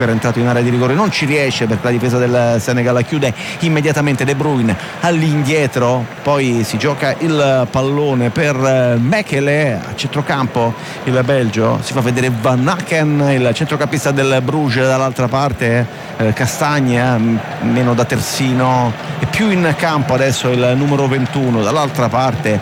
entrato in area di rigore, non ci riesce perché la difesa del Senegal chiude immediatamente. De Bruyne all'indietro, poi si gioca il pallone per Mechele a centrocampo. Il Belgio si fa vedere Van Aken, il centrocampista del Bruges. Dall'altra parte Castagna, meno da terzino e più in campo adesso il numero 21. Dall'altra parte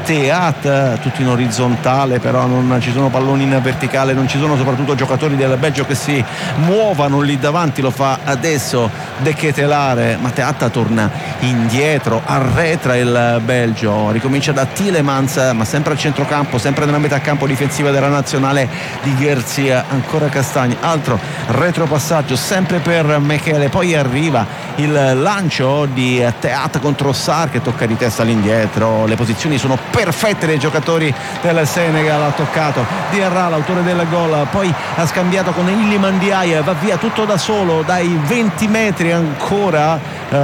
Theat, tutto in orizzontale, però non ci sono palloni in verticale, non ci sono soprattutto giocatori del Belgio che si muovano lì davanti. Lo fa adesso De Ketelaere, ma Theat torna indietro, arretra il Belgio, ricomincia da Tielemans, ma sempre al centrocampo, sempre nella metà campo difensiva della nazionale di Gherzia. Ancora Castagna, altro retropassaggio sempre per Mechele, poi arriva il lancio di Theat contro Sarr che tocca di testa all'indietro. Le posizioni sono perfette dei giocatori del Senegal. Ha toccato Diarra, l'autore del gol, poi ha scambiato con Iliman Ndiaye, va via tutto da solo dai 20 metri. Ancora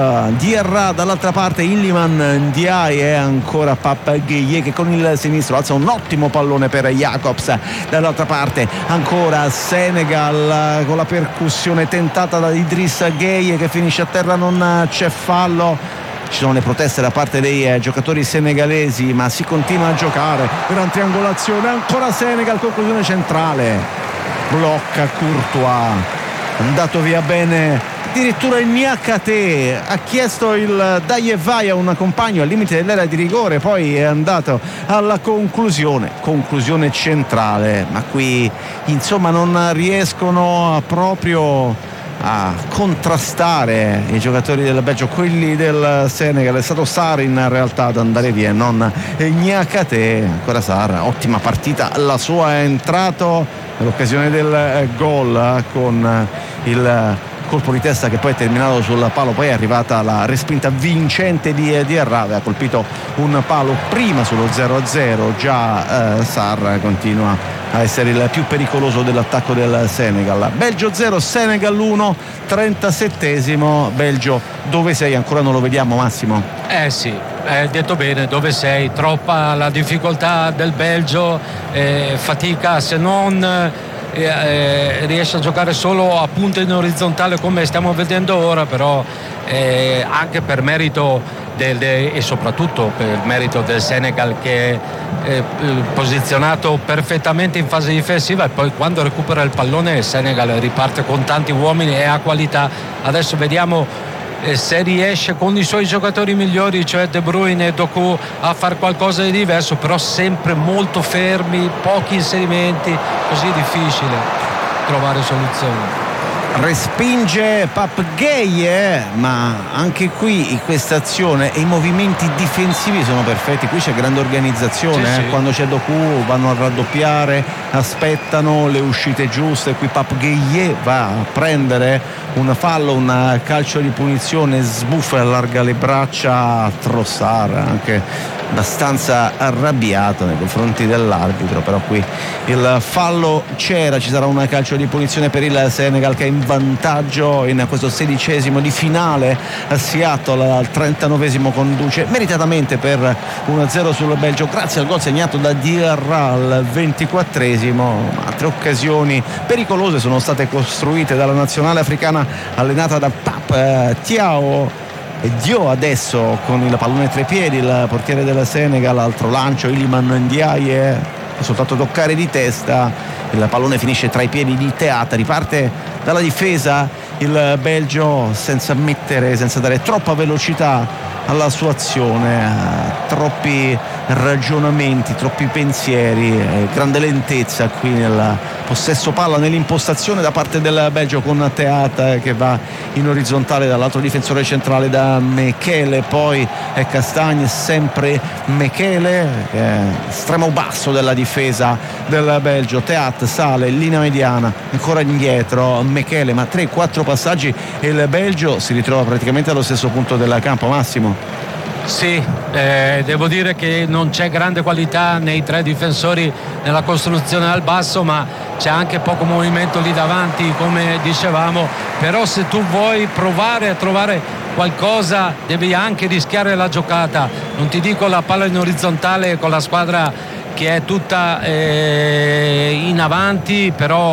Diarra, dall'altra parte Iliman Ndiaye e ancora Pape Gueye che con il sinistro alza un ottimo pallone per Jacobs. Dall'altra parte ancora Senegal con la percussione tentata da Idrissa Gueye che finisce a terra, non c'è fallo. Ci sono le proteste da parte dei giocatori senegalesi, ma si continua a giocare. Gran triangolazione, ancora Senegal, conclusione centrale, blocca Courtois, andato via bene addirittura il Niakate, ha chiesto il Dayevai a un compagno al limite dell'area di rigore, poi è andato alla conclusione centrale, ma qui insomma non riescono proprio a contrastare i giocatori del Belgio, quelli del Senegal. È stato Sarr in realtà ad andare via, non Niakate. Ancora Sarr, ottima partita la sua, è entrato nell'occasione del gol con il colpo di testa che poi è terminato sul palo, poi è arrivata la respinta vincente di Diarra, aveva colpito un palo prima sullo 0-0. Già Sarr continua a essere il più pericoloso dell'attacco del Senegal. Belgio 0, Senegal 1, 37esimo. Belgio, dove sei? Ancora non lo vediamo, Massimo. Sì, hai detto bene, dove sei? Troppa la difficoltà del Belgio, fatica, se non riesce a giocare solo a punta in orizzontale come stiamo vedendo ora, però anche per merito e soprattutto per merito del Senegal, che è posizionato perfettamente in fase difensiva, e poi quando recupera il pallone il Senegal riparte con tanti uomini e ha qualità. Adesso vediamo se riesce con i suoi giocatori migliori, cioè De Bruyne e Doku, a fare qualcosa di diverso, però sempre molto fermi, pochi inserimenti, così è difficile trovare soluzioni. Respinge Pape Gueye, ma anche qui questa azione e i movimenti difensivi sono perfetti. Qui c'è grande organizzazione, sì. Quando c'è Doku vanno a raddoppiare, aspettano le uscite giuste. Qui Pape Gueye va a prendere un fallo, un calcio di punizione, sbuffa e allarga le braccia a Trossard, anche abbastanza arrabbiato nei confronti dell'arbitro, però qui il fallo c'era. Ci sarà un calcio di punizione per il Senegal che è in vantaggio in questo 16esimo di finale a Seattle. Al 39esimo conduce meritatamente per 1-0 sul Belgio grazie al gol segnato da Diarra al 24esimo. Altre occasioni pericolose sono state costruite dalla nazionale africana allenata da Pape Thiaw e Dio adesso con il pallone tra i piedi il portiere del Senegal. Altro lancio, Iliman Ndiaye, soltanto toccare di testa, il pallone finisce tra i piedi di Theat. Riparte dalla difesa il Belgio senza dare troppa velocità alla sua azione, troppi ragionamenti, troppi pensieri, grande lentezza qui nel possesso palla, nell'impostazione da parte del Belgio, con Theat che va in orizzontale dall'altro difensore centrale da Mechele, poi è Castagna, sempre Mechele, estremo basso della difesa del Belgio. Theat sale in linea mediana, ancora indietro Mechele, ma 3-4 passaggi e il Belgio si ritrova praticamente allo stesso punto del campo. Massimo. Sì, devo dire che non c'è grande qualità nei tre difensori nella costruzione al basso, ma c'è anche poco movimento lì davanti, come dicevamo. Però se tu vuoi provare a trovare qualcosa devi anche rischiare la giocata. Non ti dico la palla in orizzontale con la squadra che è tutta in avanti, però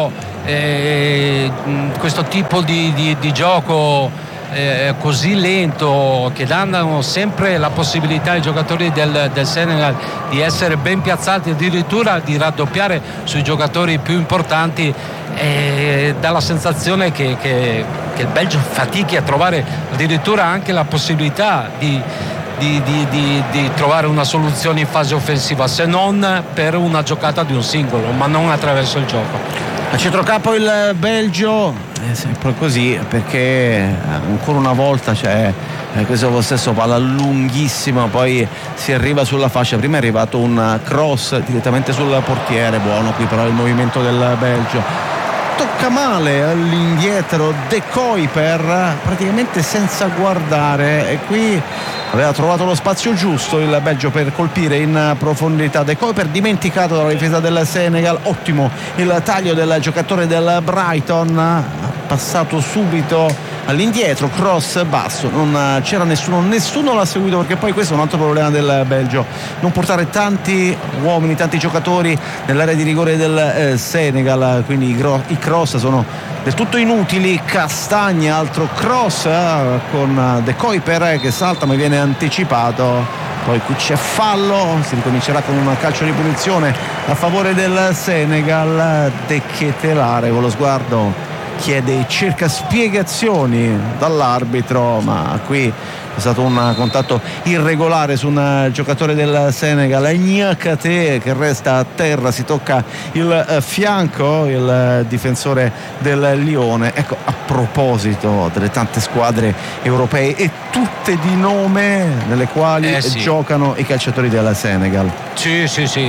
questo tipo di gioco così lento, che danno sempre la possibilità ai giocatori del Senegal di essere ben piazzati, addirittura di raddoppiare sui giocatori più importanti, dà la sensazione che il Belgio fatichi a trovare addirittura anche la possibilità di trovare una soluzione in fase offensiva, se non per una giocata di un singolo, ma non attraverso il gioco. A centrocampo il Belgio è sempre così, perché ancora una volta c'è questo stesso palla lunghissima, poi si arriva sulla fascia. Prima è arrivato un cross direttamente sul portiere, buono qui però il movimento del Belgio. Tocca male all'indietro De Kuiper, praticamente senza guardare, e qui aveva trovato lo spazio giusto il Belgio per colpire in profondità. De Kuiper dimenticato dalla difesa del Senegal. Ottimo il taglio del giocatore del Brighton, passato subito all'indietro, cross basso, non c'era nessuno l'ha seguito, perché poi questo è un altro problema del Belgio, non portare tanti uomini, tanti giocatori nell'area di rigore del Senegal, quindi i cross sono del tutto inutili. Castagna, altro cross con De Kuiper che salta ma viene anticipato. Poi qui c'è fallo, si ricomincerà con un calcio di punizione a favore del Senegal. De Ketelare con lo sguardo chiede, cerca spiegazioni dall'arbitro, ma qui è stato un contatto irregolare su un giocatore del Senegal, Niakate, che resta a terra, si tocca il fianco il difensore del Lione. Ecco, a proposito delle tante squadre europee e tutte di nome nelle quali giocano i calciatori del Senegal. Sì,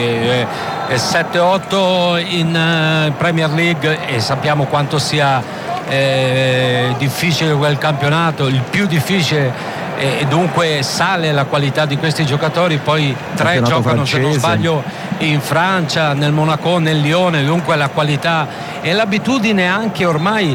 7-8 in Premier League, e sappiamo quanto sia difficile quel campionato, il più difficile, e dunque sale la qualità di questi giocatori. Poi 3 giocano, se non sbaglio, in Francia, nel Monaco, nel Lione, dunque la qualità e l'abitudine anche ormai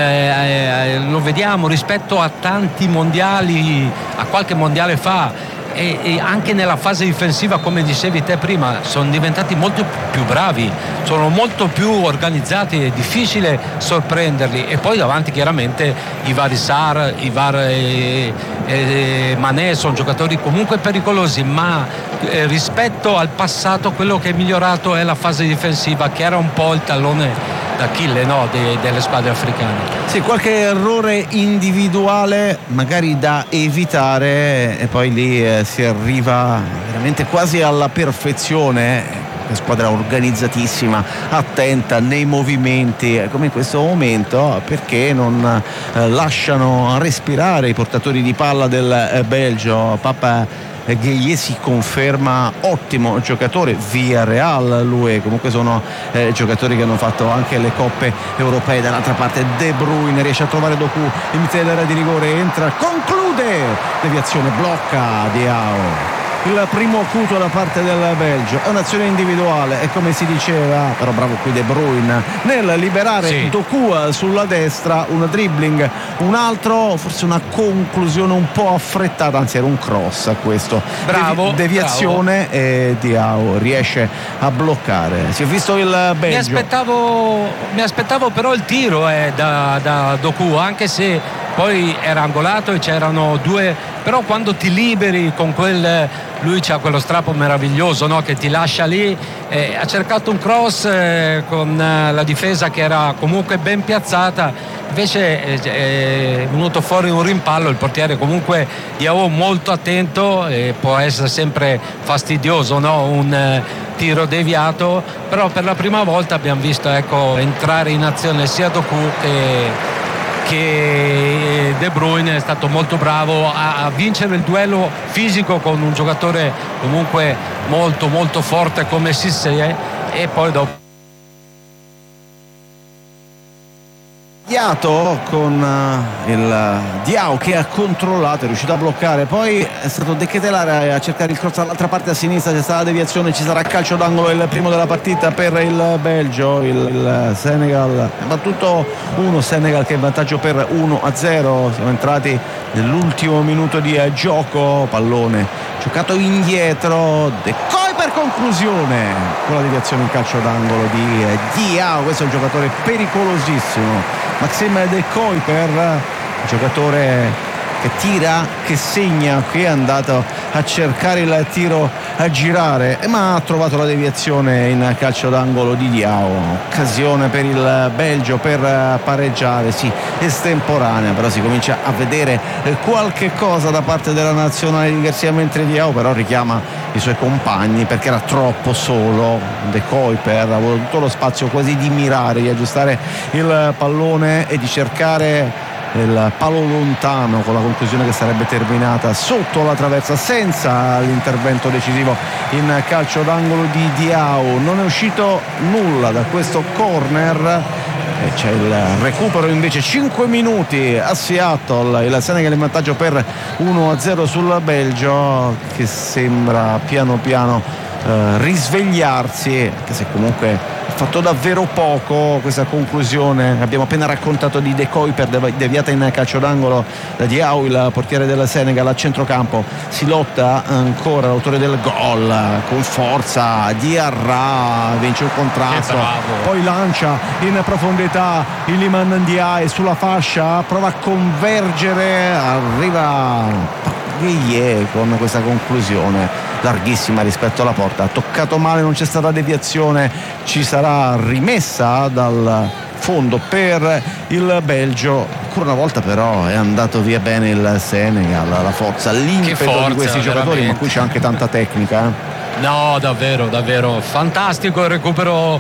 lo vediamo rispetto a tanti mondiali, a qualche mondiale fa, e anche nella fase difensiva, come dicevi te prima, sono diventati molto più bravi, sono molto più organizzati, è difficile sorprenderli. E poi davanti chiaramente i vari Sarr, i vari Mané sono giocatori comunque pericolosi, ma rispetto al passato quello che è migliorato è la fase difensiva, che era un po' il tallone d'Achille, no, delle squadre africane. Sì, qualche errore individuale magari da evitare, e poi lì si arriva veramente quasi alla perfezione. Una squadra organizzatissima, attenta nei movimenti, come in questo momento, perché non lasciano respirare i portatori di palla del Belgio. Papa Gueye si conferma ottimo giocatore, Villarreal lui, comunque sono giocatori che hanno fatto anche le coppe europee. Dall'altra parte De Bruyne riesce a trovare Doku, limite dell'area di rigore, entra, conclude, deviazione, blocca Diao. Il primo acuto da parte del Belgio, è un'azione individuale, e come si diceva, però bravo qui De Bruyne nel liberare Doku sulla destra, un dribbling, un altro, forse una conclusione un po' affrettata, anzi era un cross a questo, bravo, deviazione, bravo. E Diao riesce a bloccare. Si è visto il Belgio. Mi aspettavo però il tiro da Doku, anche se poi era angolato e c'erano 2, però quando ti liberi con lui c'ha quello strappo meraviglioso, no? Che ti lascia lì, ha cercato un cross con la difesa che era comunque ben piazzata, invece è venuto fuori un rimpallo. Il portiere comunque Diao molto attento, può essere sempre fastidioso, no? Un tiro deviato, però per la prima volta abbiamo visto entrare in azione sia Doku che De Bruyne. È stato molto bravo a vincere il duello fisico con un giocatore comunque molto molto forte come Cissé, e poi dopo con il Diao che ha controllato, è riuscito a bloccare, poi è stato De Ketelare a cercare il cross dall'altra parte a sinistra, c'è stata la deviazione, ci sarà calcio d'angolo, il primo della partita per il Belgio. Il Senegal ha battuto Senegal che è in vantaggio per 1-0. Siamo entrati nell'ultimo minuto di gioco, pallone giocato indietro, De Kooi per conclusione con la deviazione in calcio d'angolo di Diao. Questo è un giocatore pericolosissimo, Maxime De Kooi, giocatore che tira, che segna, che è andato a cercare il tiro a girare, ma ha trovato la deviazione in calcio d'angolo di Diao. Occasione per il Belgio per pareggiare, sì, estemporanea, però si comincia a vedere qualche cosa da parte della nazionale di Garcia, mentre Diao però richiama i suoi compagni perché era troppo solo. De Kuiper ha avuto lo spazio quasi di mirare, di aggiustare il pallone e di cercare il palo lontano, con la conclusione che sarebbe terminata sotto la traversa senza l'intervento decisivo in calcio d'angolo di Diao. Non è uscito nulla da questo corner e c'è il recupero invece. 5 minuti a Seattle, il Senegal in vantaggio per 1-0 sul Belgio, che sembra piano piano risvegliarsi, anche se comunque fatto davvero poco. Questa conclusione abbiamo appena raccontato di De Kuiper, deviata in calcio d'angolo da Diao, il portiere del Senegal. A centrocampo si lotta ancora l'autore del gol con forza, Diarra vince il contrasto, poi lancia in profondità Iliman Ndiaye sulla fascia, prova a convergere, arriva Gueye con questa conclusione larghissima rispetto alla porta. Ha toccato male, non c'è stata deviazione, ci sarà rimessa dal fondo per il Belgio. Ancora una volta però è andato via bene il Senegal, la forza, l'impeto di questi giocatori, ma qui c'è anche tanta tecnica. No, davvero, davvero fantastico il recupero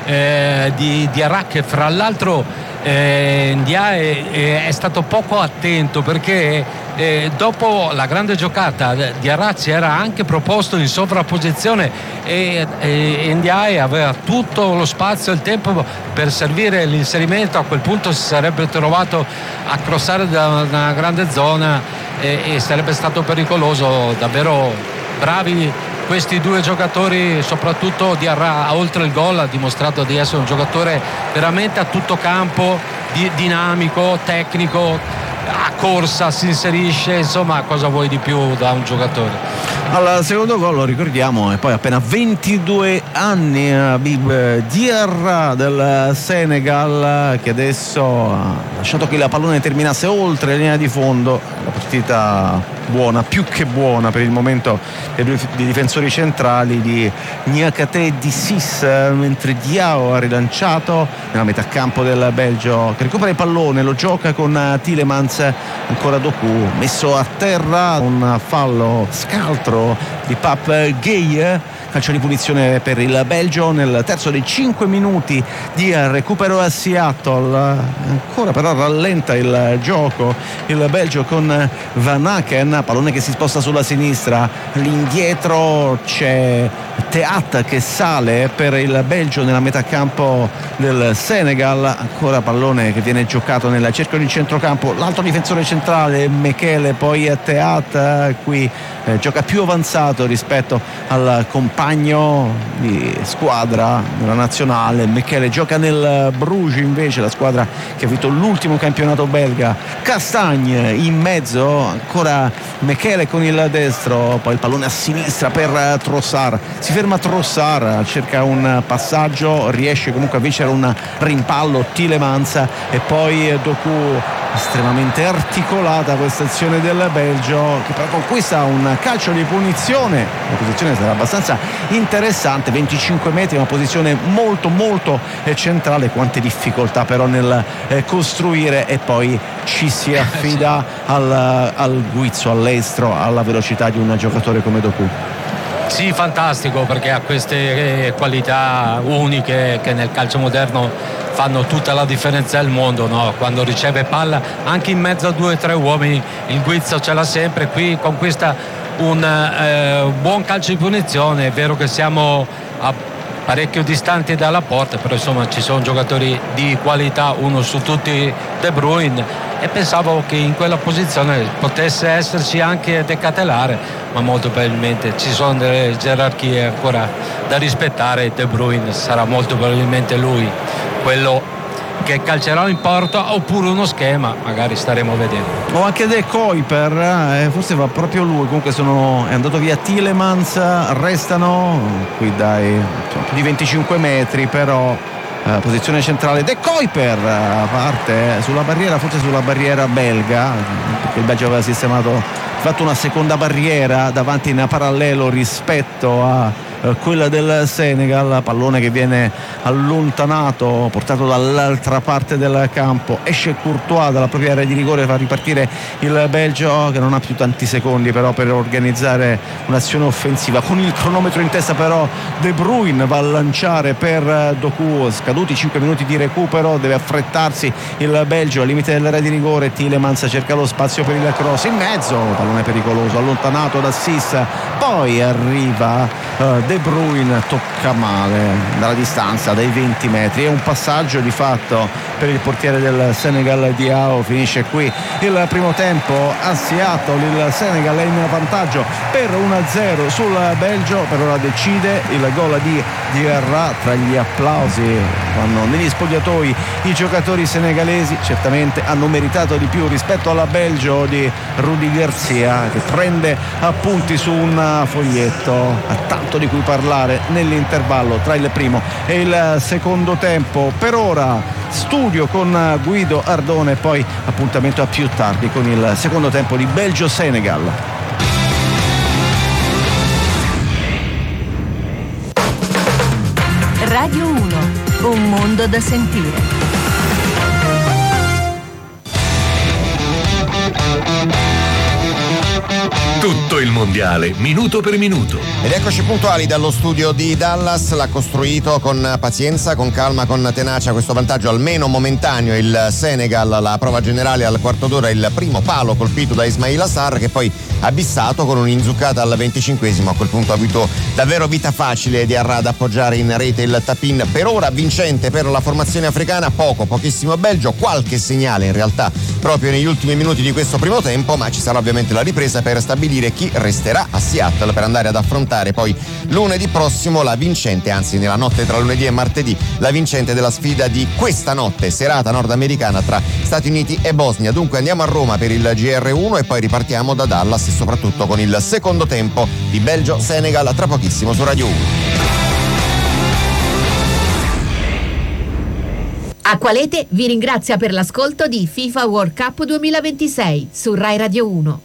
di Diarra, che fra l'altro Ndiaye è stato poco attento, perché dopo la grande giocata Diarra si era anche proposto in sovrapposizione e Ndiaye aveva tutto lo spazio e il tempo per servire l'inserimento. A quel punto si sarebbe trovato a crossare da una grande zona e sarebbe stato pericoloso. Davvero bravi questi due giocatori, soprattutto Diarra. Oltre il gol ha dimostrato di essere un giocatore veramente a tutto campo, dinamico, tecnico, a corsa, si inserisce, insomma cosa vuoi di più da un giocatore. Al secondo gol, lo ricordiamo, e poi appena 22 anni Habib Diarra del Senegal, che adesso ha lasciato che la pallone terminasse oltre la linea di fondo. La partita buona, più che buona per il momento dei due difensori centrali di Niakate e di Sis, mentre Diao ha rilanciato nella metà campo del Belgio, che recupera il pallone, lo gioca con Tielemans, ancora Doku messo a terra, un fallo scaltro di Pape Gueye. Calcio di punizione per il Belgio nel terzo dei 5 minuti di recupero a Seattle. Ancora però rallenta il gioco il Belgio con Van Aken, pallone che si sposta sulla sinistra, all'indietro c'è Teat che sale per il Belgio nella metà campo del Senegal. Ancora pallone che viene giocato nel cerchio di centrocampo, l'altro difensore centrale Mekele, poi Teat qui gioca più avanzato rispetto al compagno di squadra della nazionale. Mekele gioca nel Bruges, invece la squadra che ha vinto l'ultimo campionato belga. Castagne in mezzo, ancora Mekele con il destro, poi il pallone a sinistra per Trossard. Si ferma Trossard, cerca un passaggio, riesce comunque a vincere un rimpallo Tielemans e poi Doku. Estremamente articolata questa azione del Belgio, che però conquista un calcio di punizione. La posizione sarà abbastanza interessante, 25 metri, una posizione molto molto centrale. Quante difficoltà però nel costruire, e poi ci si affida al guizzo, all'estro, alla velocità di un giocatore come Doku. Sì, fantastico, perché ha queste qualità uniche che nel calcio moderno fanno tutta la differenza del mondo, no? Quando riceve palla anche in mezzo a 2 o 3 uomini, il guizzo ce l'ha sempre. Qui conquista un buon calcio di punizione. È vero che siamo parecchio distanti dalla porta, però insomma ci sono giocatori di qualità, uno su tutti De Bruyne, e pensavo che in quella posizione potesse esserci anche De Ketelaere, ma molto probabilmente ci sono delle gerarchie ancora da rispettare. De Bruyne sarà molto probabilmente lui quello che calcerà in porta oppure uno schema, magari staremo a vedere. O anche De Kuiper, forse va proprio lui. Comunque è andato via Tielemans, restano qui dai più di 25 metri, però posizione centrale De Kuiper, parte sulla barriera, forse sulla barriera belga, perché il Belgio aveva fatto una seconda barriera davanti in parallelo rispetto a quella del Senegal. Pallone che viene allontanato, portato dall'altra parte del campo, esce Courtois dalla propria area di rigore, fa ripartire il Belgio, che non ha più tanti secondi però per organizzare un'azione offensiva. Con il cronometro in testa però De Bruyne va a lanciare per Doku, scaduti 5 minuti di recupero, deve affrettarsi il Belgio al limite dell'area di rigore. Tielemans cerca lo spazio per il cross in mezzo, pallone pericoloso allontanato da Sis, poi arriva De Bruyne, tocca male dalla distanza dai 20 metri, è un passaggio di fatto per il portiere del Senegal Diao. Finisce qui il primo tempo a Seattle, il Senegal è in vantaggio per 1-0 sul Belgio. Per ora decide il gol di Diarra. Tra gli applausi vanno negli spogliatoi i giocatori senegalesi, certamente hanno meritato di più rispetto alla Belgio di Rudy Garcia, che prende appunti su un foglietto. Ha tanto di cui parlare nell'intervallo tra il primo e il secondo tempo. Per ora studio con Guido Ardone e poi appuntamento a più tardi con il secondo tempo di Belgio-Senegal. Radio 1, un mondo da sentire. Tutto il mondiale, minuto per minuto. Ed eccoci puntuali dallo studio di Dallas. L'ha costruito con pazienza, con calma, con tenacia questo vantaggio almeno momentaneo il Senegal. La prova generale al quarto d'ora, il primo palo colpito da Ismaila Sarr, che poi ha bissato con un'inzuccata al 25esimo. A quel punto ha avuto davvero vita facile Diarra ad appoggiare in rete il tap-in. Per ora vincente per la formazione africana, pochissimo Belgio, qualche segnale in realtà proprio negli ultimi minuti di questo primo tempo, ma ci sarà ovviamente la ripresa per stabilire chi resterà a Seattle per andare ad affrontare poi lunedì prossimo la vincente, anzi nella notte tra lunedì e martedì, la vincente della sfida di questa notte, serata nordamericana tra Stati Uniti e Bosnia. Dunque andiamo a Roma per il GR1 e poi ripartiamo da Dallas e soprattutto con il secondo tempo di Belgio-Senegal tra pochissimo su Radio 1. Acqualete vi ringrazia per l'ascolto di FIFA World Cup 2026 su Rai Radio 1.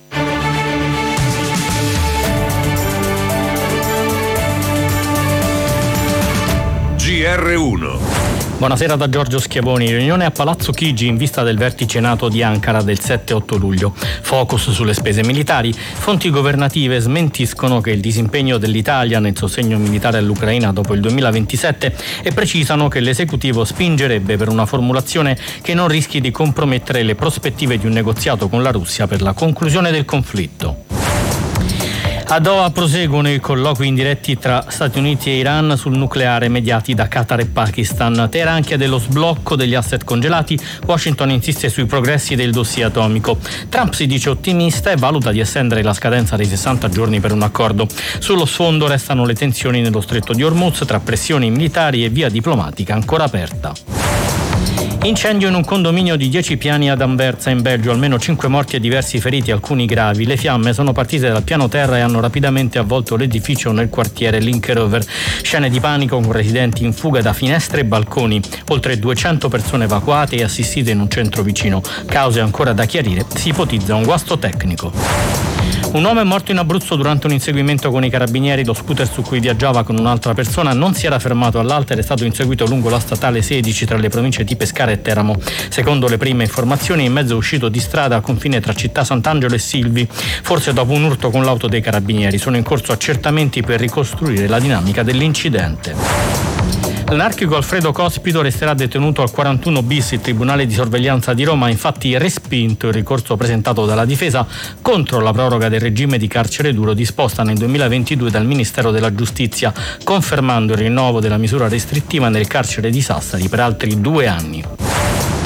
GR1. Buonasera da Giorgio Schiavoni. Riunione a Palazzo Chigi in vista del vertice NATO di Ankara del 7-8 luglio. Focus sulle spese militari. Fonti governative smentiscono che il disimpegno dell'Italia nel sostegno militare all'Ucraina dopo il 2027 e precisano che l'esecutivo spingerebbe per una formulazione che non rischi di compromettere le prospettive di un negoziato con la Russia per la conclusione del conflitto. A Doha proseguono i colloqui indiretti tra Stati Uniti e Iran sul nucleare mediati da Qatar e Pakistan. Teheran chiede lo sblocco degli asset congelati, Washington insiste sui progressi del dossier atomico. Trump si dice ottimista e valuta di estendere la scadenza dei 60 giorni per un accordo. Sullo sfondo restano le tensioni nello stretto di Hormuz tra pressioni militari e via diplomatica ancora aperta. Incendio in un condominio di 10 piani ad Anversa in Belgio, almeno 5 morti e diversi feriti, alcuni gravi. Le fiamme sono partite dal piano terra e hanno rapidamente avvolto l'edificio nel quartiere Linkeroever. Scene di panico con residenti in fuga da finestre e balconi. Oltre 200 persone evacuate e assistite in un centro vicino. Cause ancora da chiarire, si ipotizza un guasto tecnico. Un uomo è morto in Abruzzo durante un inseguimento con i carabinieri. Lo scooter su cui viaggiava con un'altra persona non si era fermato all'altera, è stato inseguito lungo la statale 16 tra le province di Pescara e Teramo. Secondo le prime informazioni, il mezzo è uscito di strada al confine tra città Sant'Angelo e Silvi, forse dopo un urto con l'auto dei carabinieri. Sono in corso accertamenti per ricostruire la dinamica dell'incidente. L'anarchico Alfredo Cospito resterà detenuto al 41 bis. Il Tribunale di Sorveglianza di Roma ha infatti respinto il ricorso presentato dalla difesa contro la proroga del regime di carcere duro disposta nel 2022 dal Ministero della Giustizia, confermando il rinnovo della misura restrittiva nel carcere di Sassari per altri 2 anni.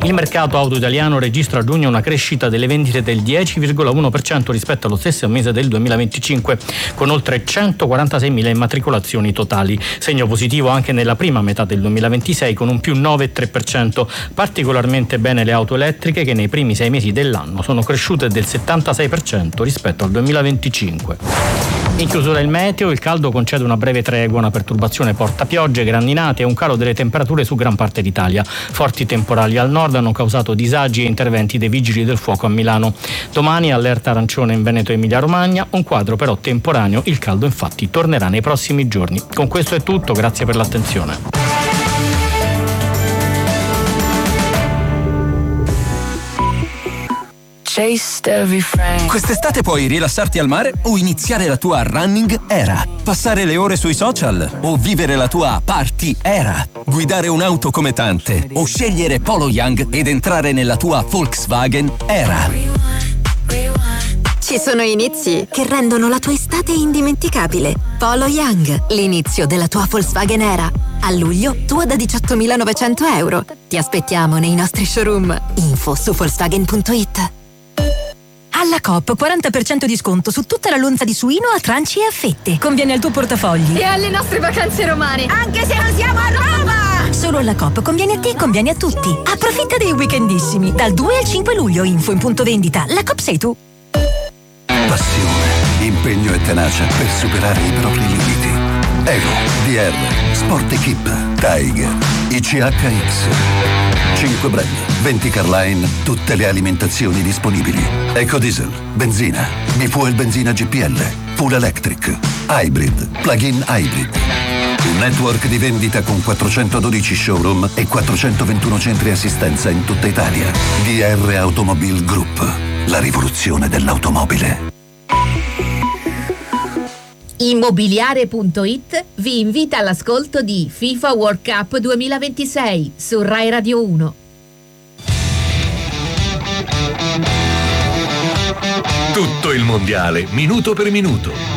Il mercato auto italiano registra a giugno una crescita delle vendite del 10,1% rispetto allo stesso mese del 2025, con oltre 146.000 immatricolazioni totali. Segno positivo anche nella prima metà del 2026 con un più 9,3%. Particolarmente bene le auto elettriche che nei primi 6 mesi dell'anno sono cresciute del 76% rispetto al 2025. In chiusura il meteo, il caldo concede una breve tregua, una perturbazione porta piogge, grandinate e un calo delle temperature su gran parte d'Italia. Forti temporali al nord hanno causato disagi e interventi dei vigili del fuoco a Milano. Domani allerta arancione in Veneto e Emilia Romagna, un quadro però temporaneo, il caldo infatti tornerà nei prossimi giorni. Con questo è tutto, grazie per l'attenzione. Quest'estate puoi rilassarti al mare o iniziare la tua running era, passare le ore sui social o vivere la tua party era, guidare un'auto come tante o scegliere Polo Young ed entrare nella tua Volkswagen era. Ci sono inizi che rendono la tua estate indimenticabile. Polo Young, l'inizio della tua Volkswagen era. A luglio, tua da 18.900 euro. Ti aspettiamo nei nostri showroom. Info su Volkswagen.it. Alla Coop 40% di sconto su tutta la lonza di suino a tranci e a fette. Conviene al tuo portafogli e alle nostre vacanze romane, anche se non siamo a Roma! Solo alla Coop conviene a te e conviene a tutti. Approfitta dei weekendissimi dal 2 al 5 luglio. Info in punto vendita. La Coop sei tu. Passione, impegno e tenacia per superare i propri limiti. Evo, DR, Sport Equip, Tiger, ICHX. 5 brand, 20 Carline, tutte le alimentazioni disponibili. Ecodiesel, benzina, bifuel benzina GPL, full electric, hybrid, plug-in hybrid. Un network di vendita con 412 showroom e 421 centri assistenza in tutta Italia. DR Automobile Group, la rivoluzione dell'automobile. Immobiliare.it vi invita all'ascolto di FIFA World Cup 2026 su Rai Radio 1. Tutto il mondiale, minuto per minuto.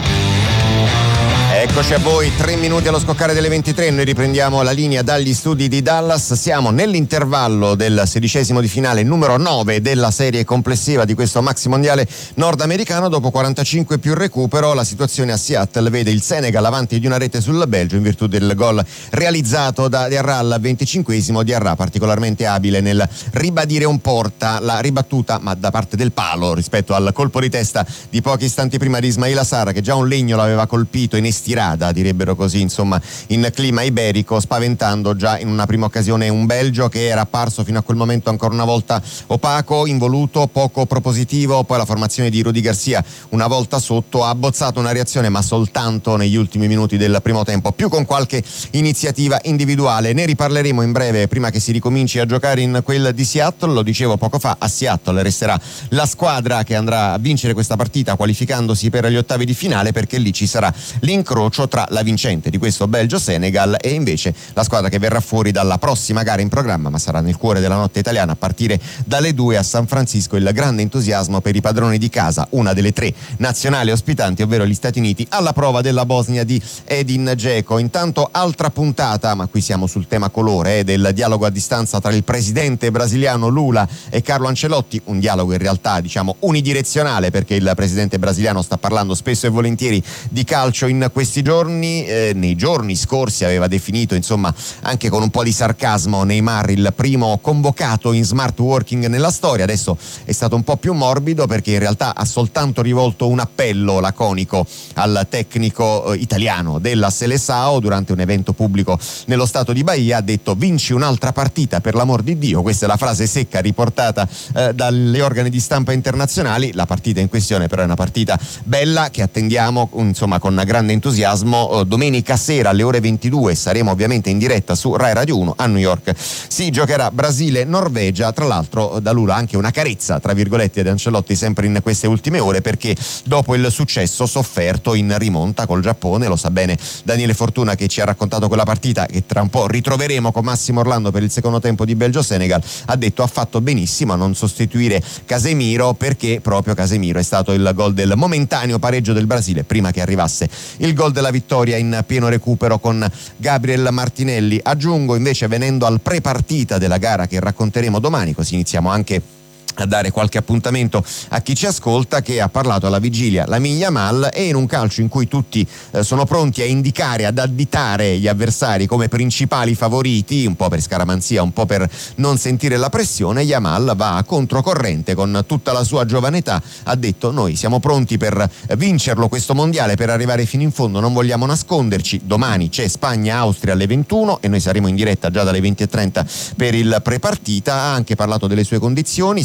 Eccoci a voi, 3 minuti allo scoccare delle 23, noi riprendiamo la linea dagli studi di Dallas, siamo nell'intervallo del 16° di finale numero 9 della serie complessiva di questo maxi mondiale nordamericano. Dopo 45 più recupero, la situazione a Seattle vede il Senegal avanti di una rete sul Belgio in virtù del gol realizzato da Diarra al 25°. Diarra particolarmente abile nel ribadire un porta, la ribattuta ma da parte del palo rispetto al colpo di testa di pochi istanti prima di Ismaila Sarr, che già un legno l'aveva colpito in estirada, direbbero così, insomma, in clima iberico, spaventando già in una prima occasione un Belgio che era apparso fino a quel momento ancora una volta opaco, involuto, poco propositivo. Poi la formazione di Rudy Garcia, una volta sotto, ha abbozzato una reazione, ma soltanto negli ultimi minuti del primo tempo, più con qualche iniziativa individuale. Ne riparleremo in breve, prima che si ricominci a giocare in quel di Seattle. Lo dicevo poco fa, a Seattle resterà la squadra che andrà a vincere questa partita qualificandosi per gli ottavi di finale, perché lì ci sarà l'incontro tra la vincente di questo Belgio-Senegal e invece la squadra che verrà fuori dalla prossima gara in programma, ma sarà nel cuore della notte italiana a partire dalle 2 a San Francisco. Il grande entusiasmo per i padroni di casa, una delle 3 nazionali ospitanti, ovvero gli Stati Uniti, alla prova della Bosnia di Edin Dzeko. Intanto altra puntata, ma qui siamo sul tema colore, del dialogo a distanza tra il presidente brasiliano Lula e Carlo Ancelotti, un dialogo in realtà diciamo unidirezionale, perché il presidente brasiliano sta parlando spesso e volentieri di calcio in questi giorni. Nei giorni scorsi aveva definito, insomma, anche con un po' di sarcasmo, Neymar il primo convocato in smart working nella storia. Adesso è stato un po' più morbido, perché in realtà ha soltanto rivolto un appello laconico al tecnico italiano della Seleção durante un evento pubblico nello stato di Bahia. Ha detto: vinci un'altra partita per l'amor di Dio. Questa è la frase secca riportata dalle organi di stampa internazionali. La partita in questione però è una partita bella che attendiamo, insomma, con grande entusiasmo. Domenica sera alle ore 22 saremo ovviamente in diretta su Rai Radio 1 a New York. Si giocherà Brasile-Norvegia. Tra l'altro da Lula anche una carezza tra virgolette ad Ancelotti sempre in queste ultime ore, perché dopo il successo sofferto in rimonta col Giappone, lo sa bene Daniele Fortuna che ci ha raccontato quella partita che tra un po' ritroveremo con Massimo Orlando per il secondo tempo di Belgio-Senegal, ha detto ha fatto benissimo a non sostituire Casemiro, perché proprio Casemiro è stato il gol del momentaneo pareggio del Brasile prima che arrivasse il gol gol della vittoria in pieno recupero con Gabriel Martinelli. Aggiungo invece, venendo al pre-partita della gara che racconteremo domani, così iniziamo anche a dare qualche appuntamento a chi ci ascolta, che ha parlato alla vigilia Lamine Yamal, e in un calcio in cui tutti sono pronti a indicare, ad additare gli avversari come principali favoriti, un po' per scaramanzia, un po' per non sentire la pressione, Yamal va controcorrente con tutta la sua giovane età, ha detto: noi siamo pronti per vincerlo questo mondiale, per arrivare fino in fondo, non vogliamo nasconderci. Domani c'è Spagna-Austria alle 21 e noi saremo in diretta già dalle 20:30 per il pre-partita. Ha anche parlato delle sue condizioni,